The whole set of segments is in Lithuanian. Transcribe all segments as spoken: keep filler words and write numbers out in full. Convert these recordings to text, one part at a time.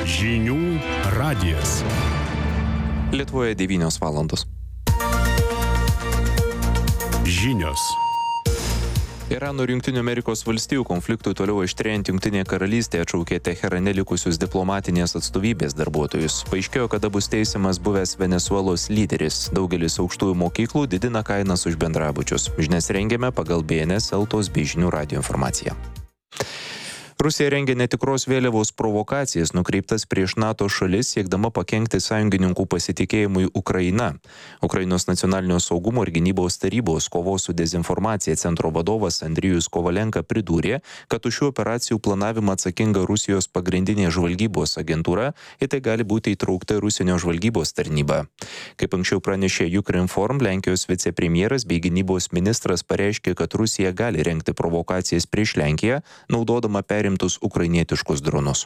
Žinių radijas. Lietuvoje devynios valandos. Žinios. Irano ir Jungtinių Amerikos valstijų konfliktui toliau aštrėjant Jungtinė karalystė atšaukė Teherane likusius diplomatinės atstovybės darbuotojus. Paaiškėjo, kada bus teisiamas buvęs Venesuelos lyderis. Daugelis aukštųjų mokyklų didina kainas už bendrabučius. Žinias rengiame pagal B N S Eltos bei Žinių radijo informaciją. Rusija rengia netikros vėliavos provokacijas nukreiptas prieš NATO šalis, siekdama pakenkti sąjungininkų pasitikėjimui Ukraina. Ukrainos nacionalinio saugumo ir gynybos tarybos kovos su dezinformacija centro vadovas Andrijus Kovalenka pridūrė, kad už šių operacijų planavimą atsakinga Rusijos pagrindinė žvalgybos agentūra, į tai gali būti įtraukta Rusijos žvalgybos tarnyba. Kaip anksčiau pranešė Ukrinform, Lenkijos vicepremjeras bei gynybos ministras pareiškė, kad Rusija gali rengti provokacijas prieš Lenkiją, naudodama perimti rimtus ukrainietiškus dronus.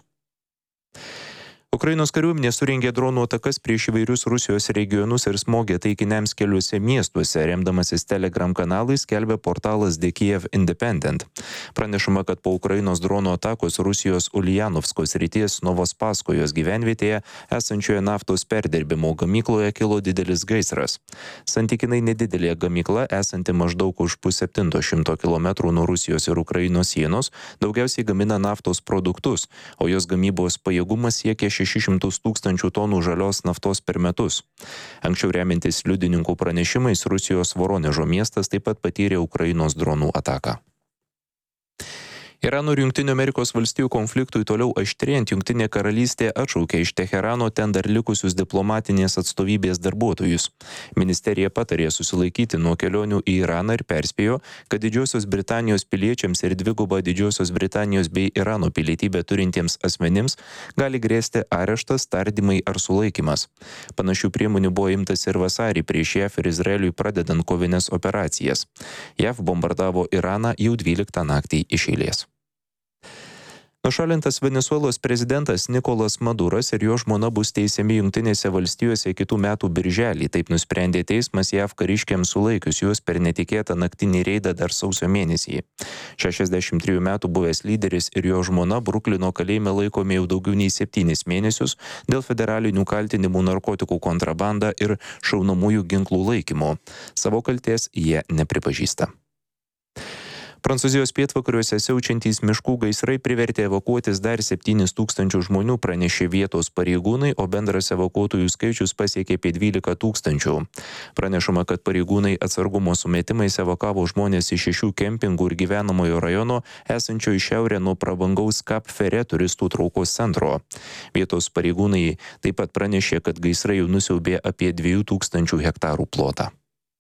Ukrainos kariuomenė surengė dronų atakas prieš įvairius Rusijos regionus ir smogė taikiniams keliuose miestuose, remdamasis Telegram kanalais, skelbia portalas The Kiev Independent. Pranešama, kad po Ukrainos dronų atakos Rusijos Uljanovskos srities Novospaskojos gyvenvietėje esančioje naftos perdirbimo gamykloje kilo didelis gaisras. Santykinai nedidelė gamykla, esanti maždaug už pusseptinto šimto kilometrų nuo Rusijos ir Ukrainos sienos, daugiausiai gamina naftos produktus, o jos gamybos pajėgumas siekia šešis šimtus tūkstančių tonų žalios naftos per metus. Anksčiau remiantis liudininkų pranešimais, Rusijos Voronežo miestas taip pat patyrė Ukrainos dronų ataką. Irano ir Jungtinių Amerikos valstijų konfliktui toliau aštrėjant Jungtinė karalystė atšaukė iš Teherano ten dar likusius diplomatinės atstovybės darbuotojus. Ministerija patarė susilaikyti nuo kelionių į Iraną ir perspėjo, kad Didžiosios Britanijos piliečiams ir dvigubą Didžiosios Britanijos bei Irano pilietybę turintiems asmenims gali grėsti areštas, tardymai ar sulaikymas. Panašių priemonių buvo imtas ir vasarį prieš J A V ir Izraeliui pradedant kovinės operacijas. J A V bombardavo Iraną jau dvyliktą naktį iš eilės. Nušalintas Venesuelos prezidentas Nikolas Maduras ir jo žmona bus teisiami Jungtinėse valstijose kitų metų birželį. Taip nusprendė teismas J A V kariškiams sulaikius juos per netikėtą naktinį reidą dar sausio mėnesį. šešiasdešimt trijų metų buvęs lyderis ir jo žmona Bruklino kalėjime laikomi jau daugiau nei septynis mėnesius dėl federalinių kaltinimų narkotikų kontrabanda ir šaunamųjų ginklų laikymo. Savo kaltės jie nepripažįsta. Prancūzijos pietvakariuose siaučiantys miškų gaisrai privertė evakuotis dar septynis tūkstančius žmonių, pranešė vietos pareigūnai, o bendras evakuotojų skaičius pasiekė apie dvylika tūkstančių. Pranešama, kad pareigūnai atsargumo sumetimais evakavo žmonės iš šešių kempingų ir gyvenamojo rajono, esančio į šiaurę nuo prabangaus Cap Ferret turistų traukos centro. Vietos pareigūnai taip pat pranešė, kad gaisrai jau nusiaubė apie dviejų tūkstančių hektarų plotą.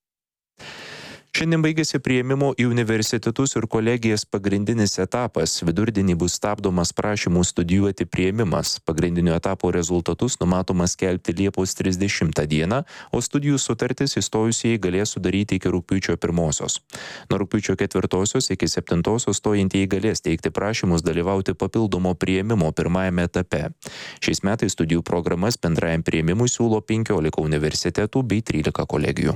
Šiandien baigėsi priėmimo į universitetus ir kolegijas pagrindinis etapas. Vidurdienį bus stabdomas prašymų studijuoti priėmimas. Pagrindinio etapo rezultatus numatoma skelbti Liepos trisdešimtą dieną, o studijų sutartis įstojusieji galės sudaryti iki rugpjūčio pirmosios. Nuo rugpjūčio ketvirtosios iki septintosios stojantieji galės teikti prašymus dalyvauti papildomo priėmimo pirmajame etape. Šiais metais studijų programas bendrajam priėmimui siūlo penkiolika universitetų bei trylika kolegijų.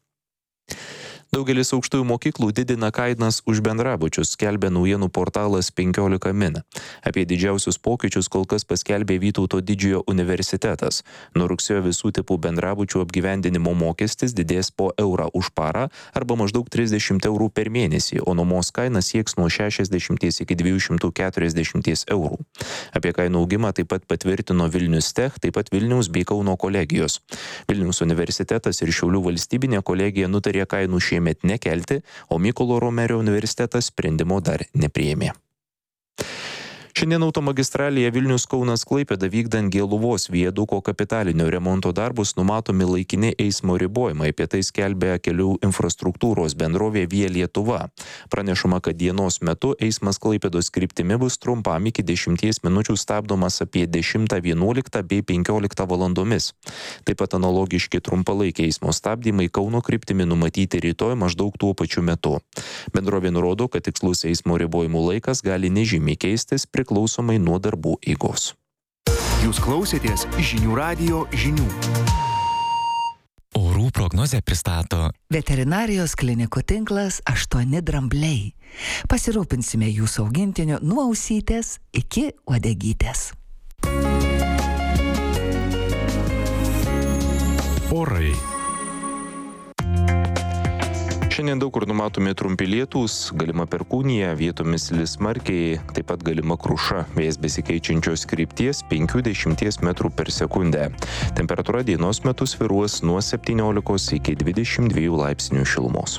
Daugelis aukštųjų mokyklų didina kainas už bendrabučius, skelbia naujienų portalas penkiolika min. Apie didžiausius pokyčius kol kas paskelbė Vytauto didžiojo universitetas. Nuo rugsėjo visų tipų bendrabučių apgyvendinimo mokestis didės po eurą už parą arba maždaug trisdešimt eurų per mėnesį, o nuomos kaina sieks nuo šešiasdešimties iki dviejų šimtų keturiasdešimties eurų. Apie kainų augimą taip pat patvirtino Vilnius Tech, taip pat Vilniaus bei Kauno kolegijos. Vilniaus universitetas ir Šiaulių valstybinė kolegija nutarė kainų šiemet nekelti, o Mykolo Romerio universitetas sprendimo dar nepriėmė. Šiandien automagistralėje Vilnius-Kaunas-Klaipėda vykdant Gėluvos viaduko kapitalinio remonto darbus numatomi laikini eismo ribojimai, apie tai skelbia kelių infrastruktūros bendrovė Via Lietuva. Pranešama, kad dienos metu eismas Klaipėdos kryptimi bus trumpam iki dešimties minučių stabdomas apie dešimtą, vienuoliktą bei penkioliktą valandomis. Taip pat analogiški trumpalaikiai eismo stabdymai Kauno kryptimi numatyti rytoj maždaug tuo pačiu metu. Bendrovė nurodo, kad tikslus eismo ribojimų laikas gali nežymiai keistis priklausomai nuo darbų eigos. Jūs klausėtės žinių radijo žinių. Orų prognozę pristato Veterinarijos klinikų tinklas aštuoni drambliai. Pasirūpinsime jūsų augintiniu nuo ausytės iki uodegytės. Orai. Šiandien daug kur numatomi trumpi lietūs, galima perkūnija, vietomis lis smarkiai, taip pat galima kruša, vėjas besikeičiančios krypties penki dešimties metrų per sekundę. Temperatūra dienos metu svyruos nuo septyniolikos iki dvidešimt dviejų laipsnių šilumos.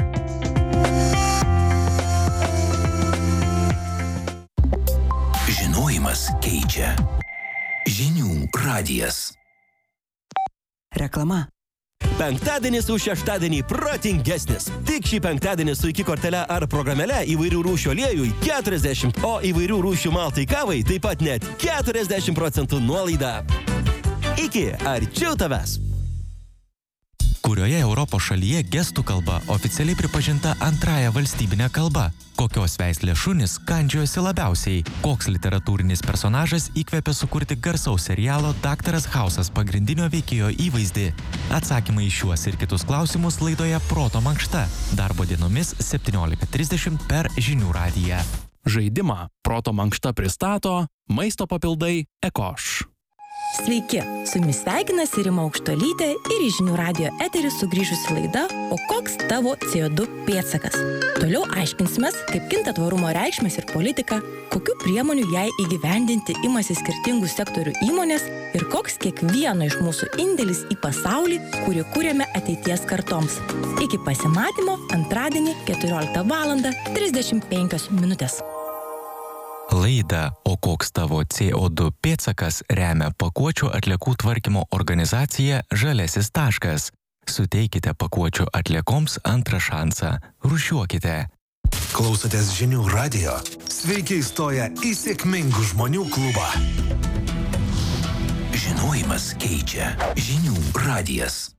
Žinojimas keičia. Žinių radijas. Reklama. Penktadienis už šeštadienį protingesnis. Tik šį penktadienį su iki kortele ar programėle įvairių rūšių aliejui keturiasdešimt, o įvairių rūšių maltai kavai taip pat net keturiasdešimt procentų nuolaida. Iki, arčiau tavęs. Kurioje Europos šalyje gestų kalba oficialiai pripažinta antrąja valstybinė kalba? Kokios veislės šunys kandžiojosi labiausiai? Koks literatūrinis personažas įkvėpė sukurti garsaus serialo Daktaras Hausas pagrindinio veikėjo įvaizdį? Atsakymai į šiuos ir kitus klausimus laidoje Proto mankšta. Darbo dienomis septyniolika trisdešimt per Žinių radiją. Žaidimą Proto mankšta pristato maisto papildai Ekoš. Sveiki, su jumis sveikinasi Rima Aukštuolytė ir į Žinių radijo eterį sugrįžusi laida O koks tavo C O du pėdsakas? Toliau aiškinsimės, kaip kinta tvarumo reikšmės ir politika, kokių priemonių jai įgyvendinti imasi skirtingų sektorių įmonės ir koks kiekvieno iš mūsų indėlis į pasaulį, kurį kūrėme ateities kartoms. Iki pasimatymo antradienį keturioliktą valandą trisdešimt penkios minutės. Laidą O koks tavo C O du pėdsakas remia pakuočių atliekų tvarkymo organizacija Žalesis taškas. Suteikite pakuočių atliekoms antrą šansą. Rūšiuokite. Klausotės Žinių radijo. Sveiki įstoję į sėkmingų žmonių klubą. Žinojimas keičia. Žinių radijas.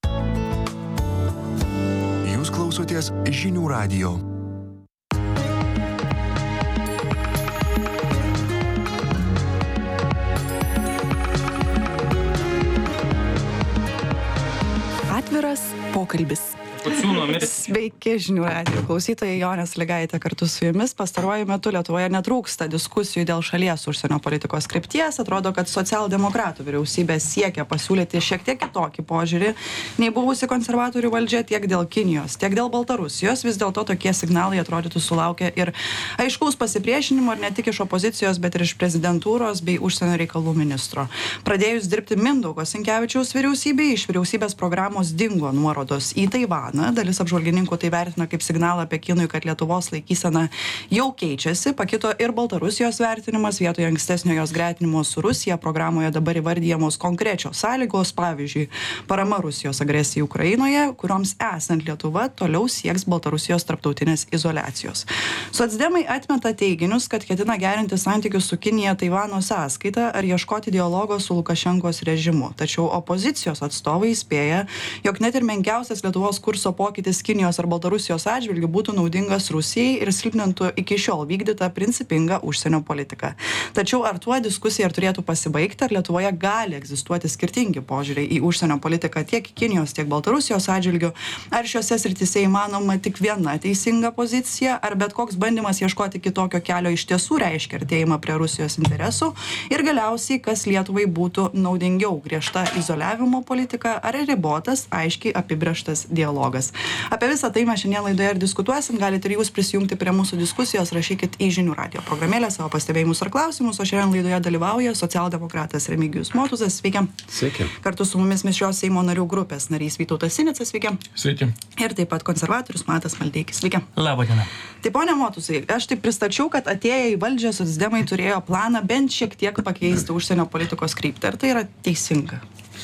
Jūs klausotės Žinių radijo. Atviras pokalbis. Sveiki, Žinių radijo klausytojai, Jonė Sąlygaitė kartu su jumis. Pastaruoju metu Lietuvoje netrūksta diskusijų dėl šalies užsienio politikos krypties. Atrodo, kad socialdemokratų vyriausybė siekia pasiūlyti šiek tiek kitokį požiūrį nei buvusi konservatorių valdžia tiek dėl Kinijos, tiek dėl Baltarusijos. Vis dėlto tokie signalai atrodytų sulaukia ir aiškaus pasipriešinimo, ir ne tik iš opozicijos, bet ir iš prezidentūros bei užsienio reikalų ministro. Pradėjus dirbti Mindaugo Sinkevičiaus vyriausybei, iš vyriausybės programos dingo nuorodos į Taivaną. Dalis apžvalgininkų tai vertina kaip signalą Pekinui, kad Lietuvos laikysena jau keičiasi. Pakito ir Baltarusijos vertinimas, vietoje ankstesnio jos gretinimo su Rusija. Programoje dabar įvardyjamos konkrečios sąlygos, pavyzdžiui, parama Rusijos agresijai Ukrainoje, kurioms esant Lietuva toliau sieks Baltarusijos tarptautinės izoliacijos. Socdemai atmeta teiginius, kad ketina gerinti santykius su Kinija Taivano sąskaita ar ieškoti dialogo su Lukašenkos režimu. Tačiau opozicijos atstovai įspėja, jog net ir menkiausias Lietuvos kurso pokytis Kinijos ar Baltarusijos atžvilgiu būtų naudingas Rusijai ir silpnintų iki šiol vykdytą principingą užsienio politiką. Tačiau ar tuo diskusija ar turėtų pasibaigti, ar Lietuvoje gali egzistuoti skirtingi požiūriai į užsienio politiką tiek Kinijos, tiek Baltarusijos atžvilgiu, ar šiose srityse įmanoma tik viena teisinga pozicija, ar bet koks bandymas ieškoti kitokio kelio iš tiesų reiškia artėjimą prie Rusijos interesų, ir galiausiai, kas Lietuvai būtų naudingiau, griežta izoliavimo politika ar ribotas, aiškiai apibrėžtas dialogas. Apie visą tai mes šiandien laidoje ir diskutuosim. Galite ir jūs prisijungti prie mūsų diskusijos, rašykit į Žinių radijo programėlę savo pastebėjimus ar klausimus, o šiandien laidoje dalyvauja socialdemokratas Remigijus Motuzas. Sveiki. Sveiki. Kartu su mumis mišrios Seimo narių grupės narys Vytautas Sinicas. Sveiki. Sveiki. Ir taip pat konservatorius Matas Maldeikis. Sveiki. Labą dieną. Tai pone Motuzai, aš taip pristačiau, kad atėję į valdžią socdemai turėjo planą bent šiek tiek pakeisti užsienio politikos kryptį. Ar tai yra teisinga?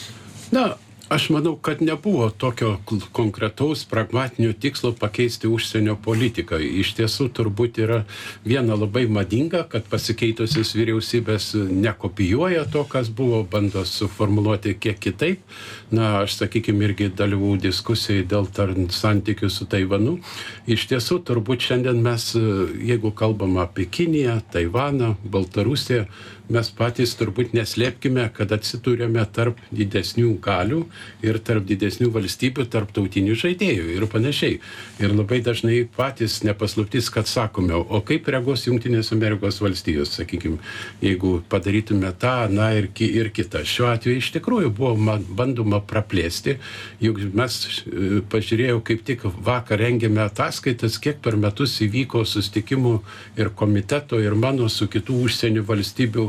Na, aš manau, kad nebuvo tokio konkretaus pragmatinio tikslo pakeisti užsienio politiką. Iš tiesų turbūt yra viena labai madinga, kad pasikeitusios vyriausybės nekopijuoja to, kas buvo, bando suformuluoti kiek kitaip. Na, aš sakykime, irgi dalyvau diskusijai dėl santykių su Taivanu. Iš tiesų turbūt šiandien mes, jeigu kalbam apie Kiniją, Taivaną, Baltarusiją, mes patys turbūt neslėpkime, kad atsidūrėme tarp didesnių galių ir tarp didesnių valstybių, tarp tautinių žaidėjų ir panašiai. Ir labai dažnai patys nepaslaptis, kad sakome, o kaip reagos Jungtinės Amerikos valstijos, sakykime, jeigu padarytume tą, na ir, ki, ir kitą. Šiuo atveju iš tikrųjų buvo man, bandoma praplėsti, juk mes pažiūrėjau, kaip tik vakar rengėme ataskaitas, kiek per metus įvyko susitikimų ir komiteto, ir mano su kitų užsienio valstybių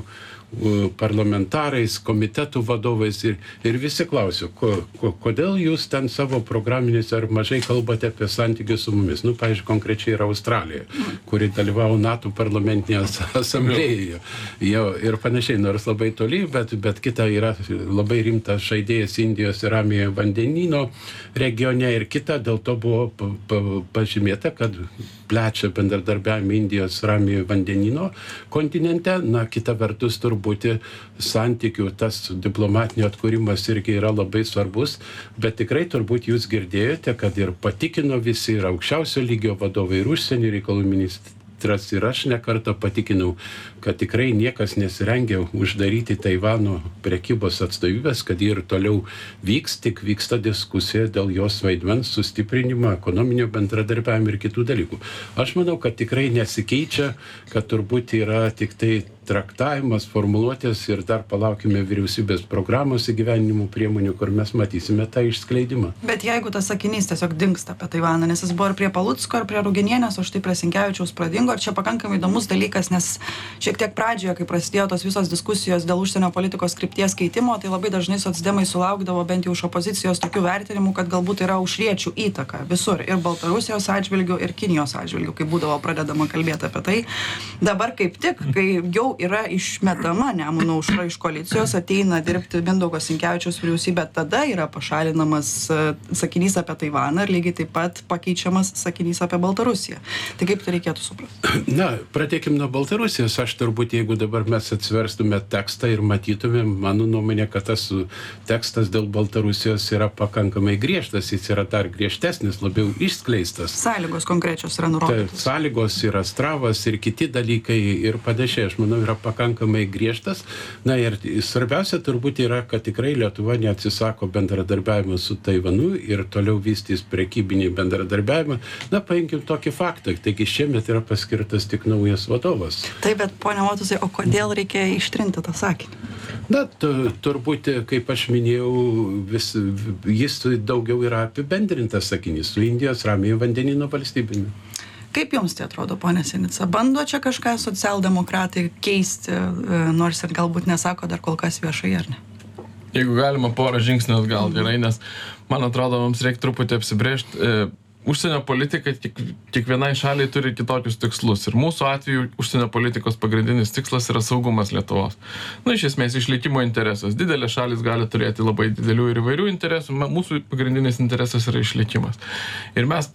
parlamentarais, komitetų vadovais ir, ir visi klausiu, ko, ko, kodėl jūs ten savo programinėse ar mažai kalbate apie santykius su mumis. Nu, pavyzdžiui, konkrečiai yra Australija, kuri dalyvavo NATO parlamentinėje asamblėje. Jo, ir panašiai, nors labai toli, bet, bet kita yra labai rimtas žaidėjas Indijos ir Ramiojo vandenyno regione ir kita dėl to buvo pa, pa, pažymėta, kad plečia bendradarbiavimą Indijos Ramiojo vandenyno kontinente. Na, kita vertus turbūt santykių, tas diplomatinio atkūrimas irgi yra labai svarbus, bet tikrai turbūt jūs girdėjote, kad ir patikino visi, ir aukščiausio lygio vadovai, ir užsienio reikalų ministras, ir aš nekartą patikinau, kad tikrai niekas nesirengia uždaryti Taivano prekybos atstovybės, kad jie ir toliau vyks, tik vyksta diskusija dėl jos vaidmens sustiprinimo, ekonominio bendradarbiavimo ir kitų dalykų. Aš manau, kad tikrai nesikeičia, kad turbūt yra tik tai traktavimas, formuluotės ir dar palaukime vyriausybės programos įgyvenimo priemonių, kur mes matysime tą išskleidimą. Bet jeigu tas sakinys tiesiog dingsta apie Taivaną, nes jis buvo ir prie Palucko, ir prie Ruginienės, o štai prie Sinkevičiaus pradingo, ir čia pakankamai įdomus dalykas, nes šiek tiek pradžioje, kai prasidėjo tos visos diskusijos dėl užsienio politikos krypties keitimo, tai labai dažnai socdemai sulaukdavo bent jau iš opozicijos tokių vertinimų, kad galbūt yra aušriečių įtaka visur, ir Baltarusijos atžvilgių, ir Kinijos atžvilgių, kai būdavo pradedama kalbėti apie tai. Dabar kaip tik, kai jau yra išmetama Nemuno aušra iš koalicijos, ateina dirbti Mindaugo Sinkevičiaus vyriausybė, tada yra pašalinamas sakinys apie Taivaną ir lygiai taip pat pakeičiamas sakinys apie Baltarusiją. Tai kaip tai reikėtų suprasti? Na, pradėkim nuo Baltarusijos. Aš turbūt, jeigu dabar mes atsiverstume tekstą ir matytume, mano nuomonė, kad tas tekstas dėl Baltarusijos yra pakankamai griežtas, jis yra dar griežtesnis, labiau išskleistas. Sąlygos konkrečios yra nurodytos. Tai, sąlygos yra Stravas ir kiti dalykai ir panašiai. Aš manau, yra pakankamai griežtas. Na ir svarbiausia turbūt yra, kad tikrai Lietuva neatsisako bendradarbiavimo su Taivanu ir toliau vystys prekybinį bendradarbiavimą. Na, paimkim tokį faktą. Taigi šiemet yra paskirtas tik naujas vadovas. Taip, bet ponia Motuzai, o kodėl reikia ištrinti tą sakinį? Na, tu, turbūt, kaip aš minėjau, vis, jis daugiau yra apibendrintas sakinys su Indijos Ramiojo vandenyno valstybėmis. Kaip jums tai atrodo, ponė Sinica? Bando čia kažką socialdemokratai keisti, nors ir galbūt nesako dar kol kas viešai, ar ne? Jeigu galima porą žingsnių atgal, gerai, nes man atrodo, mums reikia truputį apsibrėžti. E, užsienio politika tik, kiekvienai šaliai turi kitokius tikslus. Ir mūsų atveju užsienio politikos pagrindinis tikslas yra saugumas Lietuvos. Na, iš esmės, išlikimo interesas. Didelės šalis gali turėti labai didelių ir įvairių interesų. Mūsų pagrindinis interesas yra išlikimas. Ir mes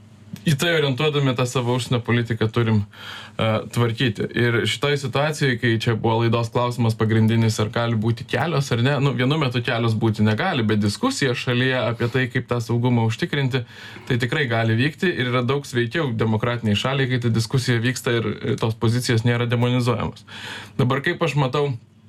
į tai orientuodami tą savo užsienio politiką turim uh, tvarkyti. Ir šitoje situacijoje, kai čia buvo laidos klausimas pagrindinis, ar gali būti kelios ar ne, nu, vienu metu kelios būti negali, bet diskusija šalyje apie tai, kaip tą saugumą užtikrinti, tai tikrai gali vykti ir yra daug sveikiau demokratiniai šaliai, kai ta diskusija vyksta ir tos pozicijos nėra demonizuojamos. Dabar kaip aš matau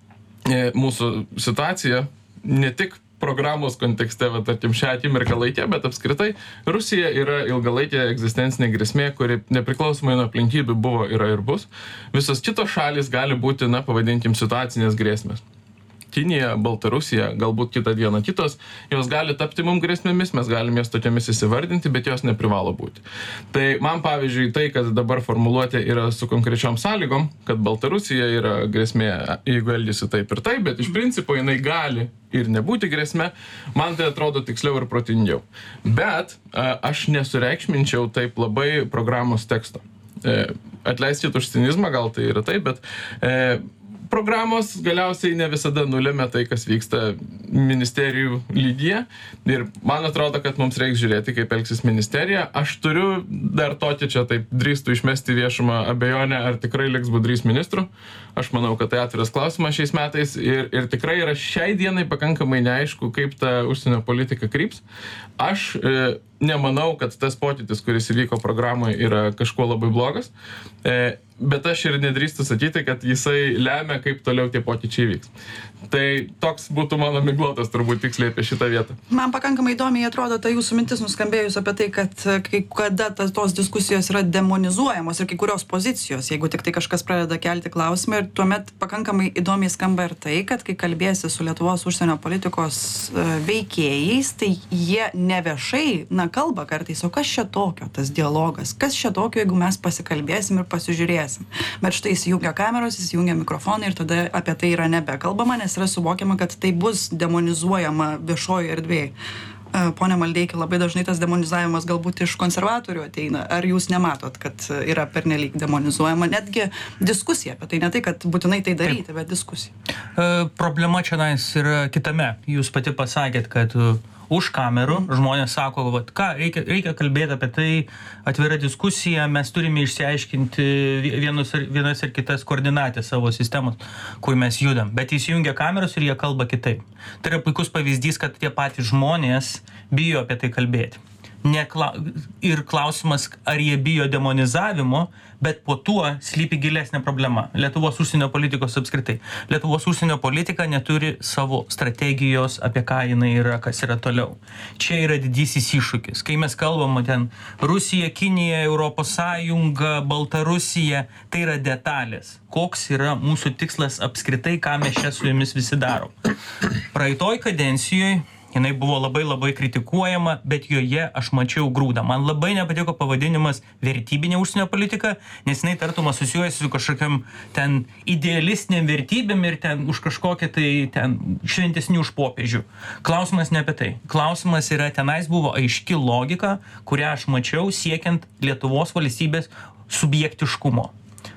e, mūsų situaciją, ne tik programos kontekste, va, tarkim, šią akimirką laikė, bet apskritai Rusija yra ilgalaikė egzistencinė grėsmė, kuri nepriklausomai nuo aplinkybių buvo, yra ir bus. Visos kitos šalys gali būti, na, pavadinkim, situacinės grėsmės. Kinija, Baltarusija, galbūt kitą dieną kitos, jos gali tapti mums grėsmėmis, mes galime jas tokiamis įsivardinti, bet jos neprivalo būti. Tai man, pavyzdžiui, tai, kad dabar formuluotė yra su konkrečiom sąlygom, kad Baltarusija yra grėsmė, jeigu elgiasi taip ir taip, bet iš principo jinai gali ir nebūti grėsmė, man tai atrodo tiksliau ir protingiau. Bet a, aš nesureikšminčiau taip labai programos teksto. E, atleiskit už cinizmą, gal tai yra taip, bet e, programos galiausiai ne visada nulėmė tai, kas vyksta ministerijų lygyje. Ir man atrodo, kad mums reikia žiūrėti, kaip elgsis ministerija. Aš turiu dar tokį čia taip drįstų išmesti viešumą abejonę, ar tikrai liks Budrys ministru. Aš manau, kad tai atviras klausimas šiais metais. Ir, ir tikrai yra šiai dienai pakankamai neaišku, kaip ta užsienio politika kryps. Aš e, nemanau, kad tas pokytis, kuris įvyko programoje, yra kažkuo labai blogas. E, bet aš ir nedrįstu sakyti, kad jisai lemia, kaip toliau tie pokyčiai vyks. Tai toks būtų mano miglotas turbūt tiksliai apie šitą vietą. Man pakankamai įdomiai atrodo ta jūsų mintis nuskambėjus apie tai, kad kai kada tas, tos diskusijos yra demonizuojamos ir kai kurios pozicijos, jeigu tik tai kažkas pradeda kelti klausimą, ir tuomet pakankamai įdomiai skamba ir tai, kad kai kalbėsi su Lietuvos užsienio politikos veikėjais, tai jie neviešai, na, kalba kartais, o kas čia tokio tas dialogas, kas čia tokio, jeigu mes pasikalbėsim ir pasižiūrėsim. Bet štai įsijungia kameros, įsijungia mikrofonai ir tada apie tai yra nebekalbama, nes yra suvokiama, kad tai bus demonizuojama viešojo erdvėje. Pone Maldeiki, labai dažnai tas demonizavimas galbūt iš konservatorių ateina. Ar jūs nematot, kad yra pernelyg demonizuojama netgi diskusija apie tai, ne tai, kad būtinai tai daryti, Taip. bet diskusija? E, problema čia yra kitame. Jūs pati pasakėt, kad už kamerų žmonės sako, vat, ką, reikia, reikia kalbėti apie tai, atvira diskusija, mes turime išsiaiškinti vienus ar, vienas ir kitas koordinatės savo sistemos, kur mes judam. Bet įsijungia kameros ir jie kalba kitaip. Tai yra puikus pavyzdys, kad tie patys žmonės bijo apie tai kalbėti. Nekla... Ir klausimas, ar jie bijo demonizavimo, bet po tuo slypi gilesnė problema. Lietuvos užsienio politikos apskritai. Lietuvos užsienio politika neturi savo strategijos, apie ką jinai yra, kas yra toliau. Čia yra didysis iššūkis. Kai mes kalbam ten Rusija, Kinija, Europos Sąjunga, Baltarusija, tai yra detalės. Koks yra mūsų tikslas apskritai, ką mes čia su jumis visi darom. Praeitoj kadencijoje jinai buvo labai labai kritikuojama, bet joje aš mačiau grūdą. Man labai nepatiko pavadinimas vertybinė užsienio politika, nes jinai tartum asocijuojasi su kažkokiam ten idealistiniam vertybėm ir ten už kažkokią tai ten šventesnių už popiežių. Klausimas ne apie tai. Klausimas yra, tenais buvo aiški logika, kurią aš mačiau siekiant Lietuvos valstybės subjektiškumo.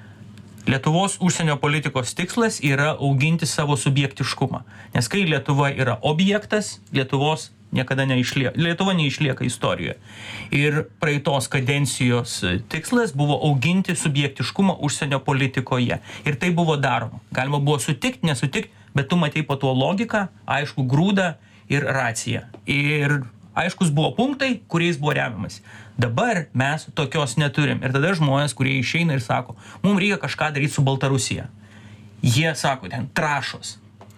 Lietuvos užsienio politikos tikslas yra auginti savo subjektiškumą. Nes kai Lietuva yra objektas, Lietuvos niekada neišlieka, Lietuva neišlieka istorijoje. Ir praeitos kadencijos tikslas buvo auginti subjektiškumą užsienio politikoje. Ir tai buvo daroma. Galima buvo sutikti, nesutikti, bet tu matei po to logiką, aišku, grūdą ir raciją. Ir aiškus buvo punktai, kuriais buvo remiamas. Dabar mes tokios neturim. Ir tada žmonės, kurie išeina ir sako, mums reikia kažką daryti su Baltarusija. Jie sako ten, trašos.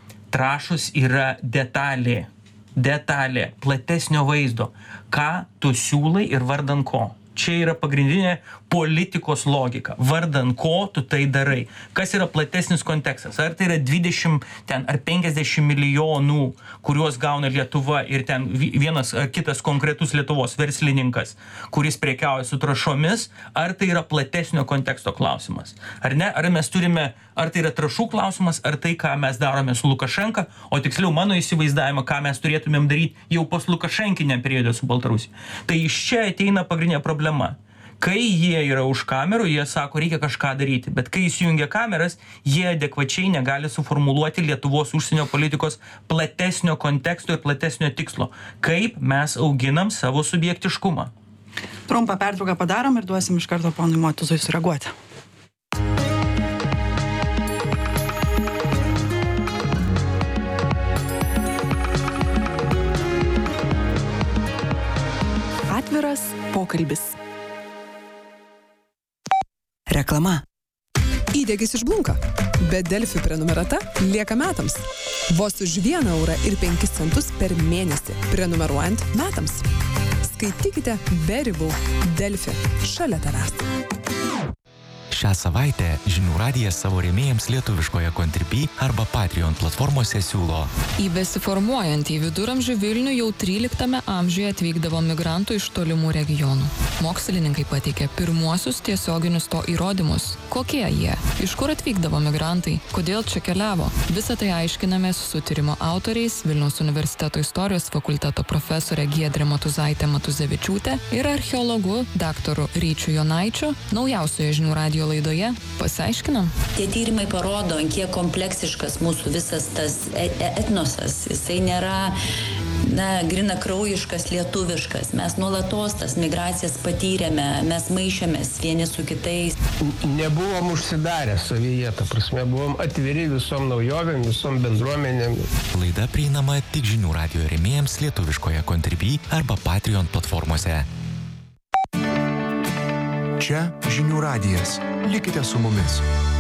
Trašos yra detalė. Detalė, platesnio vaizdo. Ką tu siūlai ir vardan ko. Čia yra pagrindinė politikos logika. Vardan ko tu tai darai. Kas yra platesnis kontekstas? Ar tai yra dvidešimt ten, ar penkiasdešimt milijonų, kuriuos gauna Lietuva ir ten vienas ar kitas konkretus Lietuvos verslininkas, kuris prekiauja su trąšomis, ar tai yra platesnio konteksto klausimas? Ar ne? Ar mes turime, ar tai yra trąšų klausimas, ar tai, ką mes darome su Lukašenka, o tiksliau mano įsivaizdavimą, ką mes turėtumėm daryti jau pos Lukašenkiniam periode su Baltarusija. Tai iš čia ateina pagrindinė problema. Kai jie yra už kamerų, jie sako, reikia kažką daryti. Bet kai įsijungia kameras, jie adekvačiai negali suformuluoti Lietuvos užsienio politikos platesnio konteksto ir platesnio tikslo. Kaip mes auginam savo subjektiškumą. Trumpą pertrauką padarom ir duosim iš karto ponui Motuzui sureaguoti. Atviras pokalbis. Reklama. Įdegis išblunka, bet Delfi prenumerata lieka metams. Vos už vieną eurą ir penkis centus per mėnesį, prenumeruojant metams. Skaitykite be ribų. Delfi. Šalia tavęs. Šią savaitę Žinių radijas savo rėmėjams lietuviškoje Contribui arba Patreon platformose siūlo. Į besiformuojantį viduramžių Vilnių jau tryliktame amžiuje atvykdavo migrantų iš tolimų regionų. Mokslininkai pateikė pirmuosius tiesioginius to įrodymus. Kokie jie? Iš kur atvykdavo migrantai? Kodėl čia keliavo? Visą tai aiškinamės su tyrimo autoriais, Vilniaus universiteto istorijos fakulteto profesorė Giedrė Matuzaitė Matuzevičiūtė ir archeologu daktaru Ryčiu Jonaičiu naujausioje Žinių radijo laidoje pasiaiškinam. Tie tyrimai parodo, kiek kompleksiškas mūsų visas tas etnosas. Jisai nėra na, grina kraujiškas, lietuviškas. Mes nuolatos tas migracijas patyrėme, mes maišėmės vieni su kitais. Nebuvom užsidarę savyje, ta prasme, buvom atviri visom naujovėm, visom bendruomenėm. Laida prieinama tik Žinių radijo rėmėjams lietuviškoje Contribui arba Patreon platformose. Čia žinių radijas. Likite su mumis.